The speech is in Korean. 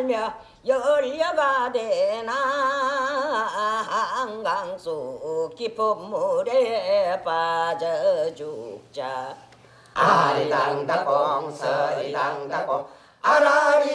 살며 열려가 되나 한강속 깊은 물에 빠져 죽자 아리당다공 서리당다공 아라리